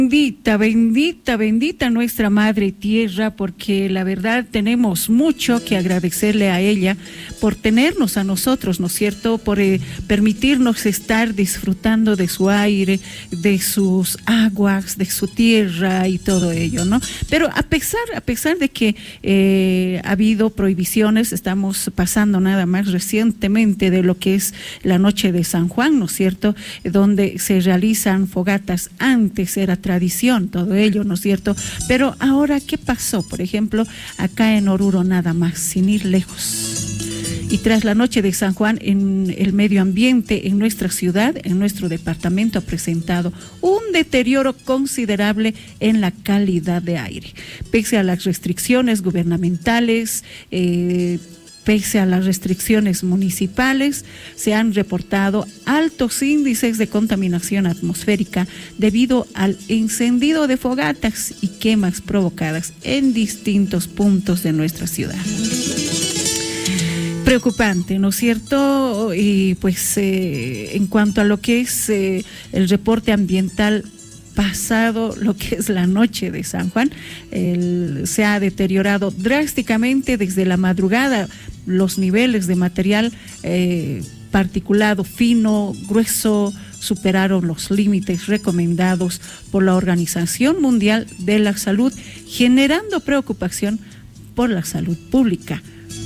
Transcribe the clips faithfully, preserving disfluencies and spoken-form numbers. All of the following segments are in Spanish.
Bendita, bendita, bendita nuestra Madre Tierra, porque la verdad tenemos mucho que agradecerle a ella por tenernos a nosotros, ¿no es cierto? Por eh, permitirnos estar disfrutando de su aire, de sus aguas, de su tierra y todo ello, ¿no? Pero a pesar, a pesar de que eh, ha habido prohibiciones, estamos pasando nada más recientemente de lo que es la noche de San Juan, ¿no es cierto? Donde se realizan fogatas. Antes era tradición todo ello, ¿no es cierto? Pero ahora, ¿qué pasó? Por ejemplo, acá en Oruro nada más, sin ir lejos. Y tras la noche de San Juan, en el medio ambiente, en nuestra ciudad, en nuestro departamento, ha presentado un deterioro considerable en la calidad de aire. Pese a las restricciones gubernamentales, eh, Pese a las restricciones municipales, se han reportado altos índices de contaminación atmosférica debido al encendido de fogatas y quemas provocadas en distintos puntos de nuestra ciudad. Preocupante, ¿no es cierto? Y pues eh, en cuanto a lo que es eh, el reporte ambiental pasado, lo que es la noche de San Juan, el, se ha deteriorado drásticamente desde la madrugada. Los niveles de material eh, particulado fino, grueso, superaron los límites recomendados por la Organización Mundial de la Salud, generando preocupación por la salud pública.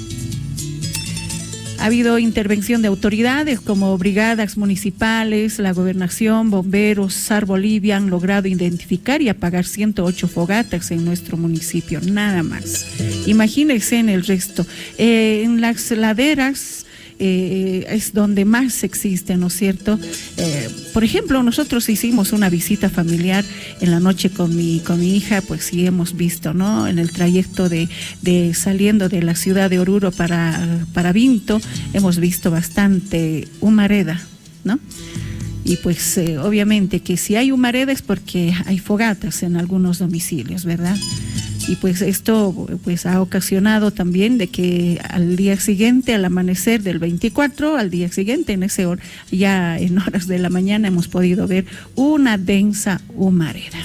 Ha habido intervención de autoridades como brigadas municipales, la gobernación, bomberos, SAR Bolivia han logrado identificar y apagar ciento ocho fogatas en nuestro municipio, nada más. Imagínense en el resto. Eh, en las laderas eh, es donde más existe, ¿no es cierto? Eh, por ejemplo, nosotros hicimos una visita familiar en la noche con mi, con mi hija, pues sí hemos visto, ¿no? En el trayecto de, de saliendo de la ciudad de Oruro para, para Vinto, hemos visto bastante humareda, ¿no? Y pues eh, obviamente que si hay humareda es porque hay fogatas en algunos domicilios, ¿verdad? Y pues esto pues ha ocasionado también de que al día siguiente, al amanecer del veinticuatro, al día siguiente, en ese hora, ya en horas de la mañana hemos podido ver una densa humareda.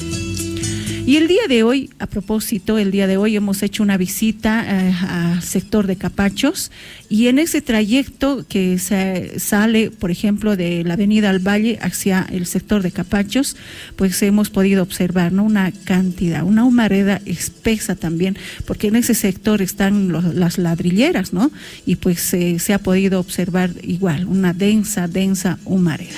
Y el día de hoy, a propósito, el día de hoy hemos hecho una visita eh, al sector de Capachos, y en ese trayecto que se sale, por ejemplo, de la avenida al Valle hacia el sector de Capachos, pues hemos podido observar, ¿no?, una cantidad, una humareda espesa también, porque en ese sector están los, las ladrilleras, ¿no? Y pues eh, se ha podido observar igual, una densa, densa humareda.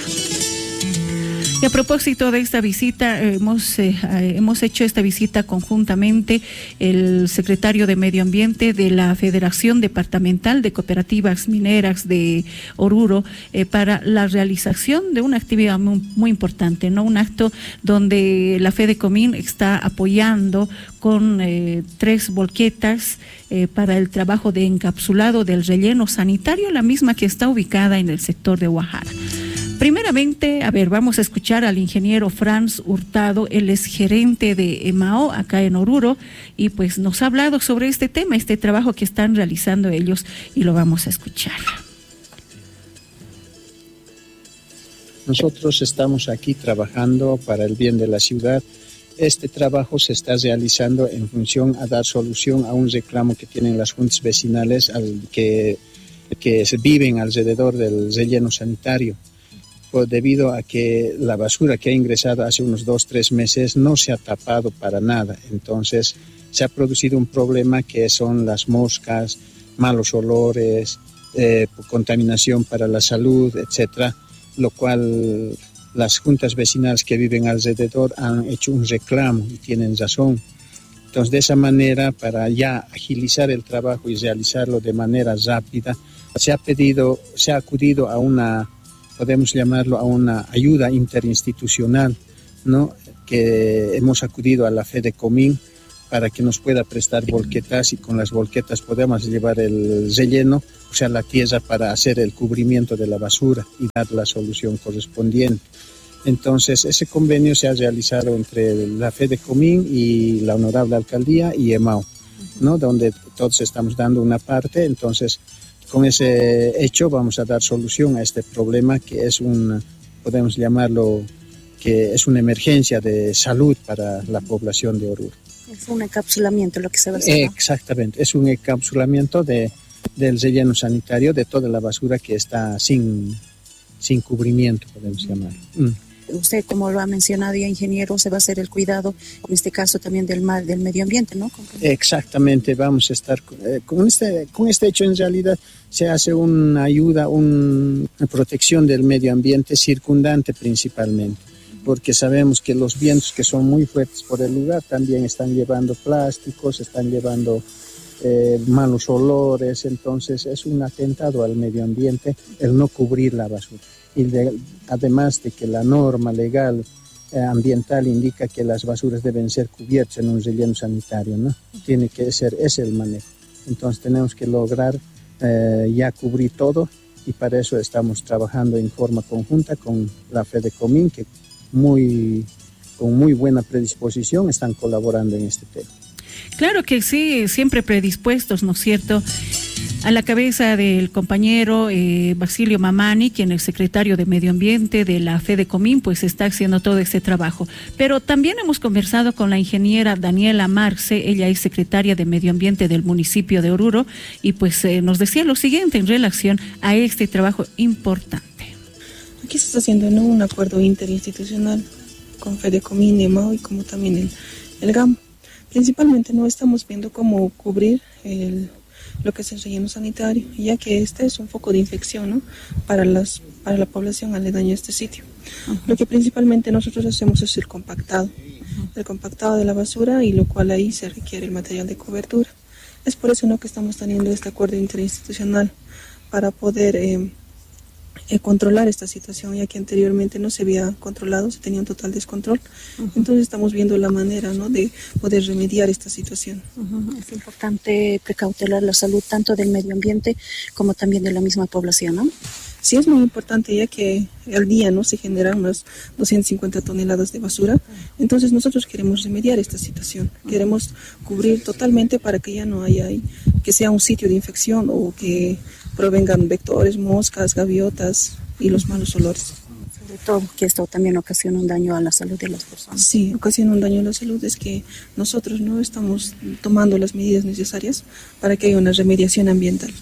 Y a propósito de esta visita, eh, hemos, eh, hemos hecho esta visita conjuntamente el secretario de Medio Ambiente de la Federación Departamental de Cooperativas Mineras de Oruro eh, para la realización de una actividad muy, muy importante, ¿no? Un acto donde la Fedecomín está apoyando con eh, tres volquetas eh, para el trabajo de encapsulado del relleno sanitario, la misma que está ubicada en el sector de Guajara. Primeramente, a ver, vamos a escuchar al ingeniero Franz Hurtado, él es gerente de EMAO acá en Oruro, y pues nos ha hablado sobre este tema, este trabajo que están realizando ellos, y lo vamos a escuchar. Nosotros estamos aquí trabajando para el bien de la ciudad. Este trabajo se está realizando en función a dar solución a un reclamo que tienen las juntas vecinales al que, que se viven alrededor del relleno sanitario. Debido a que la basura que ha ingresado hace unos dos, tres meses no se ha tapado para nada. Entonces se ha producido un problema que son las moscas, malos olores, eh, contaminación para la salud, etcétera, lo cual las juntas vecinales que viven alrededor han hecho un reclamo y tienen razón. Entonces, de esa manera, para ya agilizar el trabajo y realizarlo de manera rápida, se ha pedido, se ha acudido a una, podemos llamarlo a una ayuda interinstitucional, ¿no?, que hemos acudido a la Fedecomín para que nos pueda prestar volquetas, y con las volquetas podemos llevar el relleno, o sea, la tierra, para hacer el cubrimiento de la basura y dar la solución correspondiente. Entonces, ese convenio se ha realizado entre la Fedecomín y la Honorable Alcaldía y EMAO, ¿no?, donde todos estamos dando una parte. Entonces, con ese hecho vamos a dar solución a este problema, que es un, podemos llamarlo, que es una emergencia de salud para la población de Oruro. Es un encapsulamiento lo que se va a hacer, ¿no? Exactamente, es un encapsulamiento de, del relleno sanitario de toda la basura que está sin, sin cubrimiento, podemos llamar. Mm. Usted, como lo ha mencionado ya, ingeniero, se va a hacer el cuidado, en este caso también del mar, del medio ambiente, ¿no? Exactamente, vamos a estar eh, con este con este hecho. En realidad se hace una ayuda, un, una protección del medio ambiente circundante principalmente, porque sabemos que los vientos que son muy fuertes por el lugar también están llevando plásticos, están llevando eh, malos olores, entonces es un atentado al medio ambiente el no cubrir la basura. Y de, además de que la norma legal eh, ambiental indica que las basuras deben ser cubiertas en un relleno sanitario, ¿no? Tiene que ser ese el manejo. Entonces tenemos que lograr eh, ya cubrir todo, y para eso estamos trabajando en forma conjunta con la FEDECOMIN, que muy, con muy buena predisposición están colaborando en este tema. Claro que sí, siempre predispuestos, ¿no es cierto? A la cabeza del compañero eh, Basilio Mamani, quien es secretario de Medio Ambiente de la FEDECOMIN, pues está haciendo todo este trabajo. Pero también hemos conversado con la ingeniera Daniela Marce, ella es secretaria de Medio Ambiente del municipio de Oruro, y pues eh, nos decía lo siguiente en relación a este trabajo importante. Aquí se está haciendo, ¿no?, un acuerdo interinstitucional con FEDECOMIN, EMAO y como también el, el GAM. Principalmente no estamos viendo cómo cubrir el, lo que es el relleno sanitario, ya que este es un foco de infección, ¿no?, para, las, para la población aledaña a este sitio. Uh-huh. Lo que principalmente nosotros hacemos es el compactado, uh-huh. el compactado de la basura, y lo cual ahí se requiere el material de cobertura. Es por eso, ¿no?, que estamos teniendo este acuerdo interinstitucional para poder eh, eh, controlar esta situación, ya que anteriormente no se había controlado, se tenía un total descontrol. Uh-huh. Entonces estamos viendo la manera, ¿no?, de poder remediar esta situación. Uh-huh. Es importante precautelar la salud tanto del medio ambiente como también de la misma población, ¿no? Sí, es muy importante, ya que al día, ¿no?, se generan unas doscientas cincuenta toneladas de basura. Entonces nosotros queremos remediar esta situación, queremos cubrir totalmente para que ya no haya ahí, que sea un sitio de infección o que provengan vectores, moscas, gaviotas y los malos olores. Sobre todo que esto también ocasiona un daño a la salud de las personas. Sí, ocasiona un daño a la salud, es que nosotros no estamos tomando las medidas necesarias para que haya una remediación ambiental.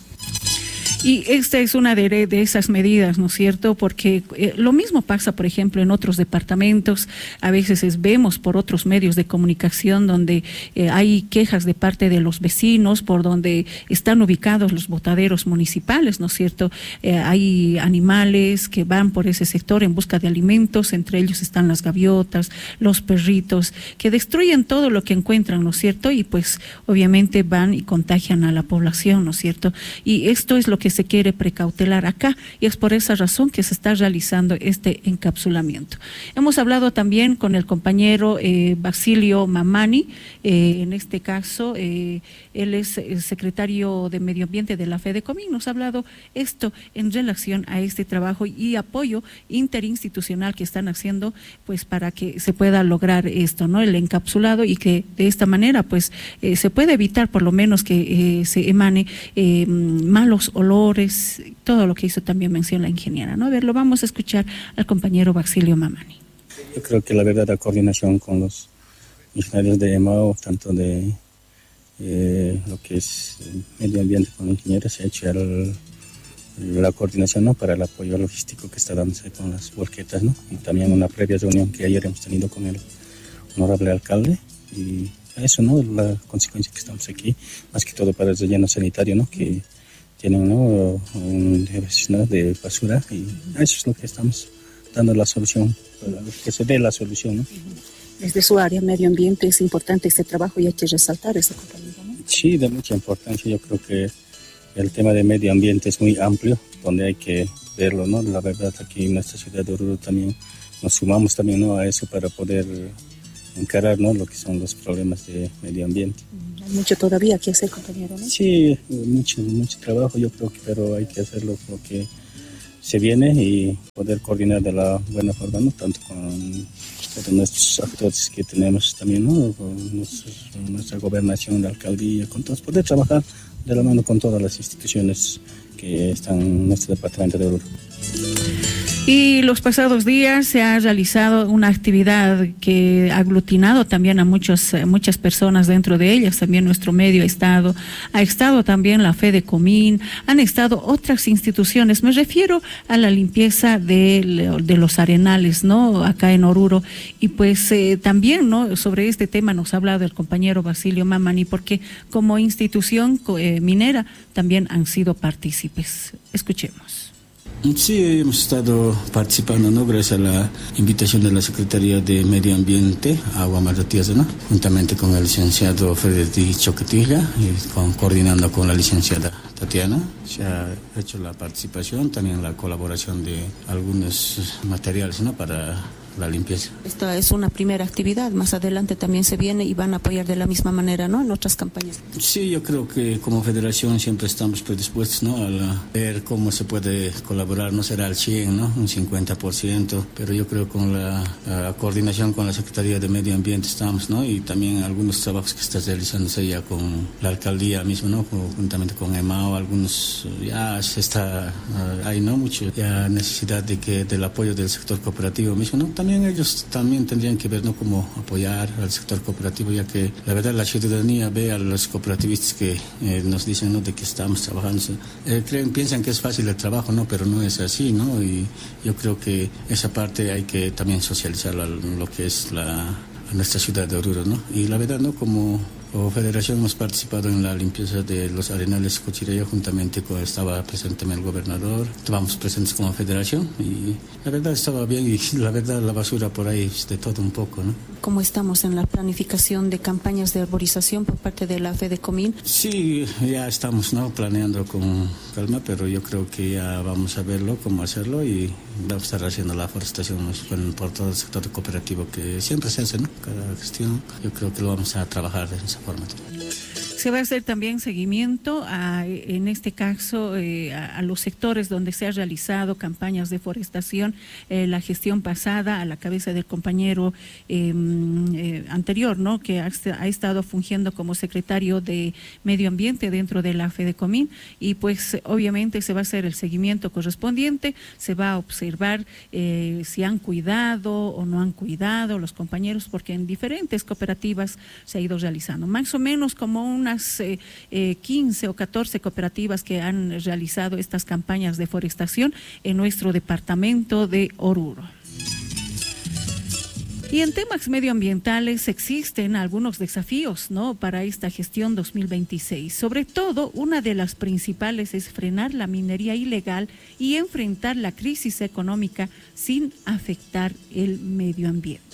Y esta es una de, de esas medidas, ¿no es cierto? Porque eh, lo mismo pasa, por ejemplo, en otros departamentos. A veces es, vemos por otros medios de comunicación donde eh, hay quejas de parte de los vecinos por donde están ubicados los botaderos municipales, ¿no es cierto? Eh, hay animales que van por ese sector en busca de alimentos, entre ellos están las gaviotas, los perritos, que destruyen todo lo que encuentran, ¿no es cierto? Y pues obviamente van y contagian a la población, ¿no es cierto? Y esto es lo que se quiere precautelar acá, y es por esa razón que se está realizando este encapsulamiento. Hemos hablado también con el compañero eh, Basilio Mamani, eh, en este caso eh, él es el secretario de Medio Ambiente de la FEDECOMIN. Nos ha hablado esto en relación a este trabajo y apoyo interinstitucional que están haciendo, pues para que se pueda lograr esto, ¿no?, el encapsulado, y que de esta manera pues eh, se puede evitar por lo menos que eh, se emane eh, malos olores, todo lo que hizo también mención la ingeniera, ¿no? A ver, lo vamos a escuchar al compañero Basilio Mamani. Yo creo que la verdadera coordinación con los ingenieros de EMAO, tanto de eh, lo que es medio ambiente con ingenieros, se ha hecho el, la coordinación, ¿no?, para el apoyo logístico que está dándose con las volquetas, ¿no? Y también una previa reunión que ayer hemos tenido con el honorable alcalde, y eso, ¿no?, la consecuencia que estamos aquí, más que todo para el relleno sanitario, ¿no?, que tienen, ¿no?, un déficit, ¿no?, de basura, y eso es lo que estamos dando la solución, para que se dé la solución, ¿no? Desde su área, medio ambiente, es importante este trabajo y hay que resaltar ese compromiso, ¿no? Sí, de mucha importancia. Yo creo que el tema de medio ambiente es muy amplio, donde hay que verlo, ¿no? La verdad, aquí en nuestra ciudad de Oruro también nos sumamos también, ¿no?, a eso para poder encarar, ¿no?, lo que son los problemas de medio ambiente. Hay mucho todavía que hacer, compañero, ¿no? Sí, mucho, mucho trabajo, yo creo que, pero hay que hacerlo lo que se viene y poder coordinar de la buena forma, ¿no?, tanto con todos nuestros actores que tenemos también, ¿no?, con nuestros, nuestra gobernación, la alcaldía, con todos, poder trabajar de la mano con todas las instituciones que están en nuestro departamento de Oruro. Y los pasados días se ha realizado una actividad que ha aglutinado también a muchos, muchas personas dentro de ellas, también nuestro medio ha estado, ha estado también la FEDECOMIN, han estado otras instituciones, me refiero a la limpieza de, de los arenales, ¿no? Acá en Oruro, y pues eh, también, ¿no? Sobre este tema nos ha hablado el compañero Basilio Mamani, porque como institución eh, minera también han sido partícipes. Escuchemos. Sí, hemos estado participando, ¿no? Gracias a la invitación de la Secretaría de Medio Ambiente, Agua, Mar y Tierra, ¿no? Juntamente con el licenciado Frederic Choquetilla y con, coordinando con la licenciada Tatiana. Se ha hecho la participación, también la colaboración de algunos materiales, ¿no? Para la limpieza. Esta es una primera actividad, más adelante también se viene y van a apoyar de la misma manera, ¿no? En otras campañas. Sí, yo creo que como federación siempre estamos predispuestos, ¿no? A ver cómo se puede colaborar, no será al cien, ¿no? Un cincuenta por ciento, pero yo creo que con la, la coordinación con la Secretaría de Medio Ambiente estamos, ¿no? Y también algunos trabajos que está realizándose ya con la alcaldía mismo, ¿no? Juntamente con EMAO, algunos ya se está, uh, hay no mucho ya necesidad de que del apoyo del sector cooperativo mismo, ¿no? También ellos también tendrían que ver, ¿no? Cómo apoyar al sector cooperativo, ya que la verdad la ciudadanía ve a los cooperativistas que eh, nos dicen, ¿no? De que estamos trabajando. Eh, creen, piensan que es fácil el trabajo, ¿no? Pero no es así, ¿no? Y yo creo que esa parte hay que también socializarla, lo que es la, nuestra ciudad de Oruro, ¿no? Y la verdad, ¿no? Como Como federación hemos participado en la limpieza de los arenales Cuchiraya, juntamente con, estaba presente el gobernador, estábamos presentes como federación y la verdad estaba bien y la verdad la basura por ahí es de todo un poco, ¿no? ¿Cómo estamos en la planificación de campañas de arborización por parte de la FEDECOMIN? Sí, ya estamos, ¿no? Planeando con calma, pero yo creo que ya vamos a verlo, cómo hacerlo y vamos a estar haciendo la forestación por todo el sector cooperativo que siempre se hace, ¿no? Cada gestión, yo creo que lo vamos a trabajar de esa forma. Se va a hacer también seguimiento a, en este caso, eh, a, a los sectores donde se ha realizado campañas de forestación, eh, la gestión pasada a la cabeza del compañero eh, eh, anterior, ¿no? Que ha, ha estado fungiendo como secretario de Medio Ambiente dentro de la FEDECOMIN y pues obviamente se va a hacer el seguimiento correspondiente, se va a observar eh, si han cuidado o no han cuidado los compañeros, porque en diferentes cooperativas se ha ido realizando, más o menos como una Eh, eh, quince o catorce cooperativas que han realizado estas campañas de forestación en nuestro departamento de Oruro. Y en temas medioambientales existen algunos desafíos, ¿no? Para esta gestión dos mil veintiséis. Sobre todo, una de las principales es frenar la minería ilegal y enfrentar la crisis económica sin afectar el medio ambiente.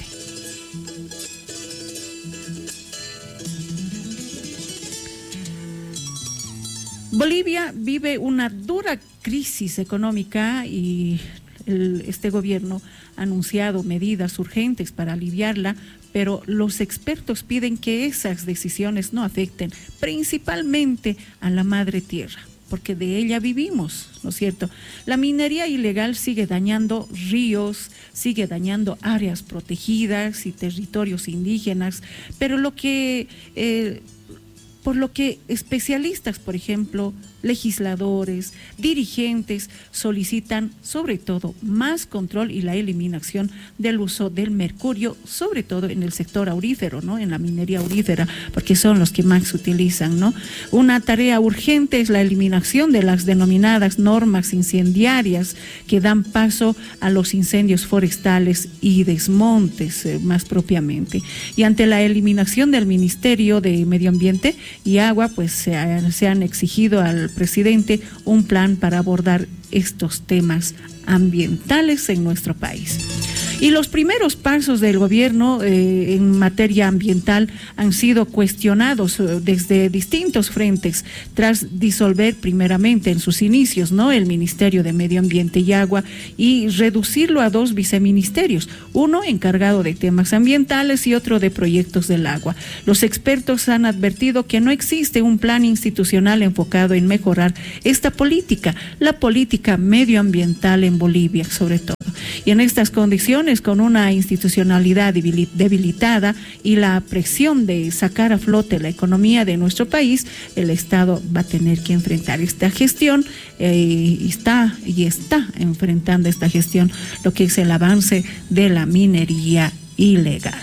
Bolivia vive una dura crisis económica y el, este gobierno ha anunciado medidas urgentes para aliviarla, pero los expertos piden que esas decisiones no afecten principalmente a la madre tierra, porque de ella vivimos, ¿no es cierto? La minería ilegal sigue dañando ríos, sigue dañando áreas protegidas y territorios indígenas, pero lo que... Eh, por lo que especialistas, por ejemplo, legisladores, dirigentes, solicitan sobre todo más control y la eliminación del uso del mercurio, sobre todo en el sector aurífero, ¿no? En la minería aurífera, porque son los que más se utilizan, ¿no? Una tarea urgente es la eliminación de las denominadas normas incendiarias que dan paso a los incendios forestales y desmontes, eh, más propiamente. Y ante la eliminación del Ministerio de Medio Ambiente y Agua, pues se, ha, se han exigido al presidente un plan para abordar estos temas ambientales en nuestro país. Y los primeros pasos del gobierno eh, en materia ambiental han sido cuestionados eh, desde distintos frentes, tras disolver primeramente en sus inicios, ¿no?, el Ministerio de Medio Ambiente y Agua y reducirlo a dos viceministerios, uno encargado de temas ambientales y otro de proyectos del agua. Los expertos han advertido que no existe un plan institucional enfocado en mejorar esta política, la política medioambiental en Bolivia, sobre todo. Y en estas condiciones, con una institucionalidad debilitada y la presión de sacar a flote la economía de nuestro país, el Estado va a tener que enfrentar esta gestión eh, está y está enfrentando esta gestión lo que es el avance de la minería ilegal.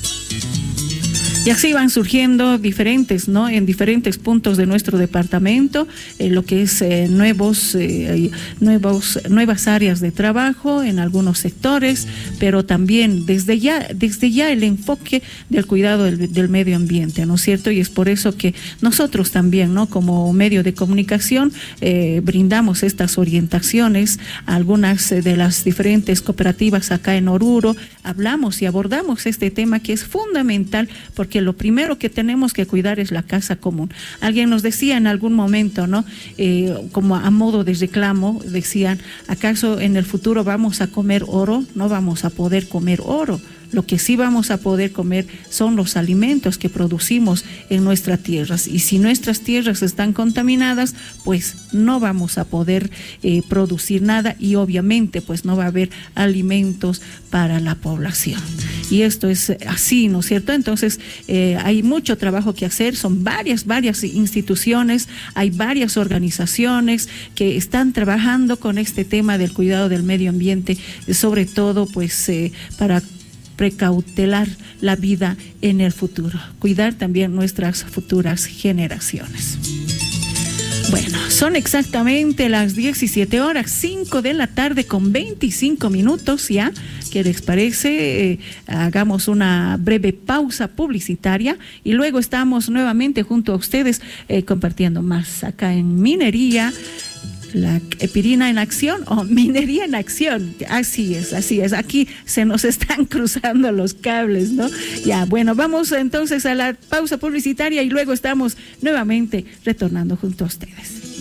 Y así van surgiendo diferentes, ¿no? En diferentes puntos de nuestro departamento, eh, lo que es eh, nuevos, eh, nuevos, nuevas áreas de trabajo en algunos sectores, pero también desde ya, desde ya el enfoque del cuidado del, del medio ambiente, ¿no es cierto? Y es por eso que nosotros también, ¿no? Como medio de comunicación, eh, brindamos estas orientaciones a algunas de las diferentes cooperativas acá en Oruro, hablamos y abordamos este tema que es fundamental porque lo primero que tenemos que cuidar es la casa común. Alguien nos decía en algún momento, ¿no? Eh, como a modo de reclamo, decían, ¿acaso en el futuro vamos a comer oro? No vamos a poder comer oro. Lo que sí vamos a poder comer son los alimentos que producimos en nuestras tierras. Y si nuestras tierras están contaminadas, pues no vamos a poder eh, producir nada y obviamente pues no va a haber alimentos para la población. Y esto es así, ¿no es cierto? Entonces eh, hay mucho trabajo que hacer, son varias, varias instituciones, hay varias organizaciones que están trabajando con este tema del cuidado del medio ambiente, sobre todo pues eh, para precautelar la vida en el futuro, cuidar también nuestras futuras generaciones. Bueno, son exactamente las diecisiete horas, cinco de la tarde con veinticinco minutos ya. ¿Qué les parece? Eh, hagamos una breve pausa publicitaria y luego estamos nuevamente junto a ustedes eh, compartiendo más acá en Minería. La Epirina en acción o minería en acción, así es, así es, aquí se nos están cruzando los cables, ¿no? Ya, bueno, vamos entonces a la pausa publicitaria y luego estamos nuevamente retornando junto a ustedes.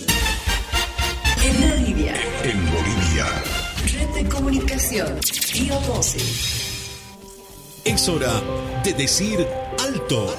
En Bolivia. En Bolivia. Red de comunicación, Río doce. Es hora de decir alto.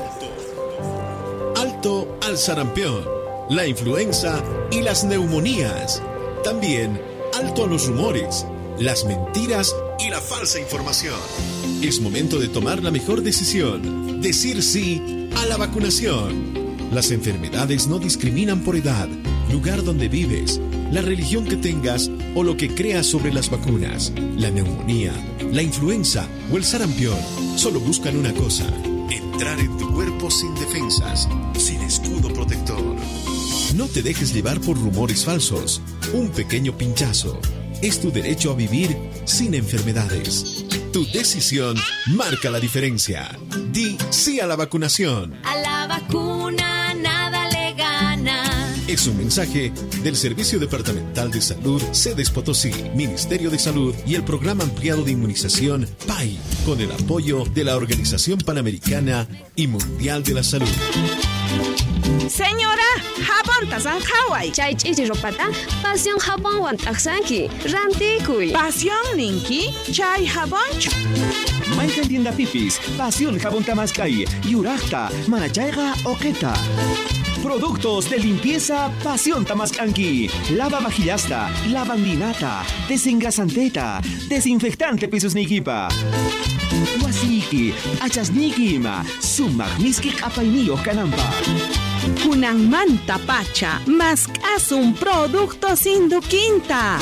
Alto al sarampión, la influenza y las neumonías. También alto a los rumores, las mentiras y la falsa información. Es momento de tomar la mejor decisión, decir sí a la vacunación. Las enfermedades no discriminan por edad, lugar donde vives, la religión que tengas o lo que creas sobre las vacunas. La neumonía, la influenza o el sarampión solo buscan una cosa: entrar en tu cuerpo sin defensas, sin escudo protector. No te dejes llevar por rumores falsos. Un pequeño pinchazo es tu derecho a vivir sin enfermedades. Tu decisión marca la diferencia. Di sí a la vacunación. A la vacuna nada le gana. Es un mensaje del Servicio Departamental de Salud Cedes Potosí, Ministerio de Salud y el Programa Ampliado de Inmunización P A I, con el apoyo de la Organización Panamericana y Mundial de la Salud. Señora, jabón tazan Hawaii. Chay chichi ropata, pasión jabón wan taksanki, rantikuy. Pasión ninki, chay jabón. Maika tienda pipis, pasión jabón tamaskai, yurachta, manachaiga oqueta. Productos de limpieza Pasión Tamascanqui. Lava vajillasta, lavandinata, desengrasanteta, desinfectante pisos niquipa. Wasiki, achasnikima, sumagmiskik apainio canampa. Kunan manta pacha, más caso un producto sin duquinta.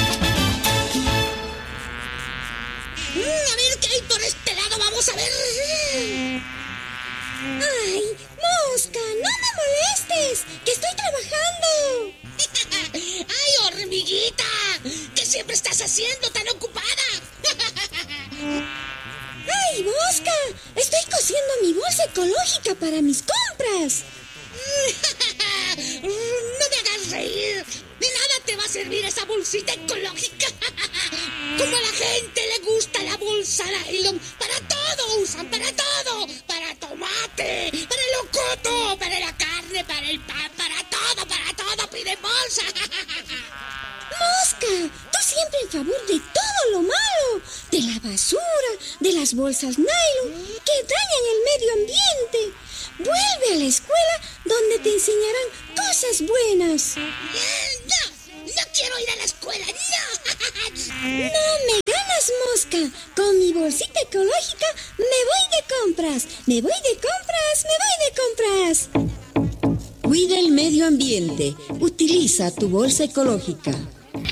Mm, a ver qué hay por este lado, vamos a ver. Ay, Mosca, no me molestes, que estoy trabajando. Ay, hormiguita, ¿qué siempre estás haciendo tan ocupada? Ay, Mosca, estoy cosiendo mi bolsa ecológica para mis compras. No me hagas reír. De nada te va a servir esa bolsita ecológica. Como a la gente le gusta la bolsa nylon. Para todo usan, para todo. Para tomate, para el locoto, para la carne, para el pan, para todo, para todo piden bolsa. Mosca, tú siempre en favor de todo lo malo. De la basura, de las bolsas nylon que dañan el medio ambiente. Vuelve a la escuela donde te enseñarán cosas buenas. No, no quiero ir a la escuela, no. No me más, Mosca. Con mi bolsita ecológica me voy de compras. Me voy de compras, me voy de compras. Cuida el medio ambiente. Utiliza tu bolsa ecológica.